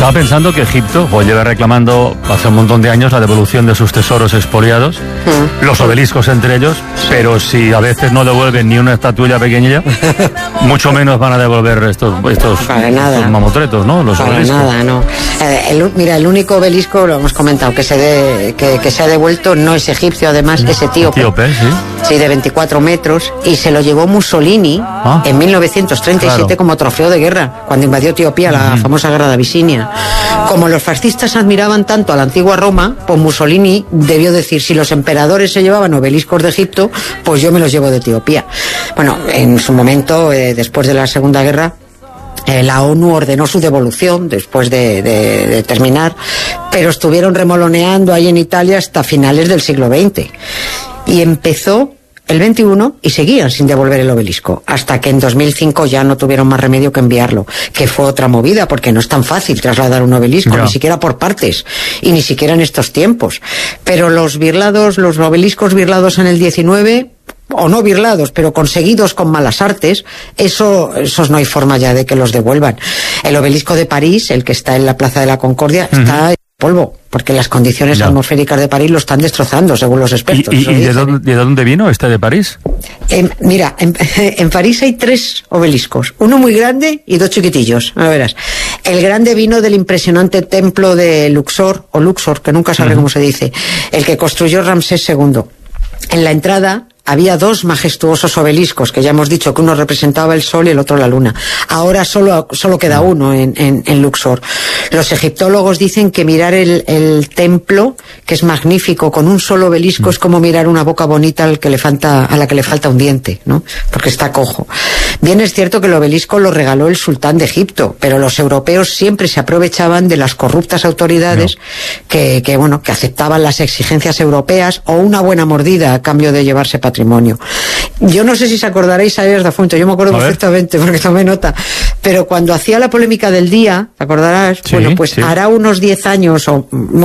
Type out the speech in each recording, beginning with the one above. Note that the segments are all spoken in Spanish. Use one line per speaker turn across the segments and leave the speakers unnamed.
Estaba pensando que Egipto lleva reclamando hace un montón de años la devolución de sus tesoros expoliados, los obeliscos entre ellos, pero si a veces no devuelven ni una estatuilla pequeñilla, mucho menos van a devolver estos mamotretos, ¿no? Los
para
obeliscos.
Nada, no. Mira, el único obelisco, lo hemos comentado, que se ha devuelto no es egipcio, además es etíope.
Etíope, sí.
Sí, de 24 metros, y se lo llevó Mussolini en 1937 como trofeo de guerra, cuando invadió Etiopía, la famosa guerra de Abisinia. Como los fascistas admiraban tanto a la antigua Roma, pues Mussolini debió decir, si los emperadores se llevaban obeliscos de Egipto, pues yo me los llevo de Etiopía. Bueno, en su momento, después de la Segunda Guerra, la ONU ordenó su devolución después de terminar, pero estuvieron remoloneando ahí en Italia hasta finales del siglo XX. Y empezó el 21 y seguían sin devolver el obelisco, hasta que en 2005 ya no tuvieron más remedio que enviarlo, que fue otra movida, porque no es tan fácil trasladar un obelisco, ni siquiera por partes, y ni siquiera en estos tiempos. Pero los obeliscos birlados en el 19... o no birlados, pero conseguidos con malas artes, esos no hay forma ya de que los devuelvan. El obelisco de París, el que está en la Plaza de la Concordia, está en polvo, porque las condiciones atmosféricas de París lo están destrozando, según los expertos.
¿Y de dónde vino este de París?
Mira, en París hay 3 obeliscos, uno muy grande y 2 chiquitillos, a verás. El grande vino del impresionante templo de Luxor, o Luxor, que nunca sabré cómo se dice, el que construyó Ramsés II. En la entrada había 2 majestuosos obeliscos, que ya hemos dicho que uno representaba el sol y el otro la luna. Ahora solo queda uno en Luxor. Los egiptólogos dicen que mirar el templo, que es magnífico, con un solo obelisco, es como mirar una boca bonita a la que le falta un diente, ¿no? Porque está cojo. Bien es cierto que el obelisco lo regaló el sultán de Egipto, pero los europeos siempre se aprovechaban de las corruptas autoridades que aceptaban las exigencias europeas o una buena mordida a cambio de llevarse patrimonio. Yo no sé si os acordaréis a Arias da Fuente, yo me acuerdo perfectamente porque tomé nota, pero cuando hacía la polémica del día, ¿te acordarás? Sí, bueno, pues hará unos 10 años, o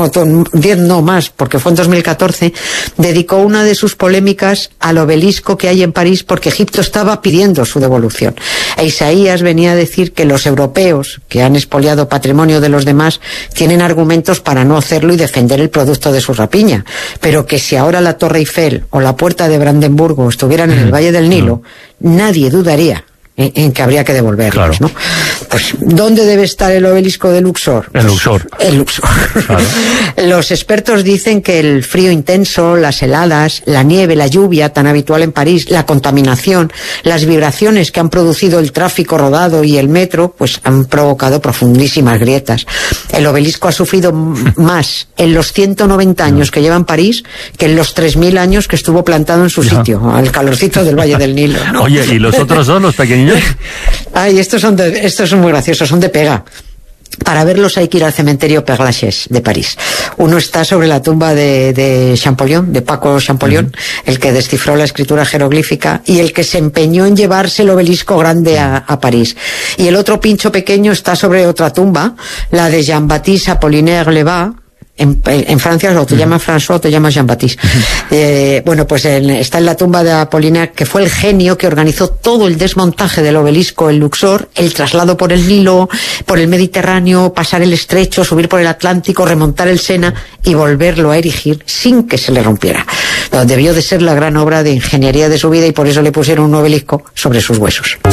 10 no más, porque fue en 2014, dedicó una de sus polémicas al obelisco que hay en París porque Egipto estaba pidiendo su devolución. E Isaías venía a decir que los europeos que han expoliado patrimonio de los demás tienen argumentos para no hacerlo y defender el producto de su rapiña, pero que si ahora la Torre Eiffel o la Puerta de Brandenburgo estuvieran en el Valle del Nilo, nadie dudaría en que habría que devolverlos, ¿no? Pues, ¿dónde debe estar el obelisco de Luxor?
En Luxor.
En Luxor. Claro. Los expertos dicen que el frío intenso, las heladas, la nieve, la lluvia tan habitual en París, la contaminación, las vibraciones que han producido el tráfico rodado y el metro, pues han provocado profundísimas grietas. El obelisco ha sufrido más en los 190 años que lleva en París que en los 3.000 años que estuvo plantado en su sitio, al calorcito del Valle del Nilo, ¿no?
Oye, ¿y los otros dos, los pequeños?
Ay, estos son muy graciosos, son de pega. Para verlos hay que ir al cementerio Père Lachaise de París. Uno está sobre la tumba de Champollion, de Paco Champollion, el que descifró la escritura jeroglífica y el que se empeñó en llevarse el obelisco grande a París. Y el otro pincho pequeño está sobre otra tumba, la de Jean-Baptiste Apollinaire Levat. En Francia o te llaman François o te llaman Jean-Baptiste. Bueno, pues está en la tumba de Apollinaire, que fue el genio que organizó todo el desmontaje del obelisco en Luxor, el traslado por el Nilo, por el Mediterráneo, pasar el estrecho, subir por el Atlántico, remontar el Sena y volverlo a erigir sin que se le rompiera. Debió de ser la gran obra de ingeniería de su vida y por eso le pusieron un obelisco sobre sus huesos.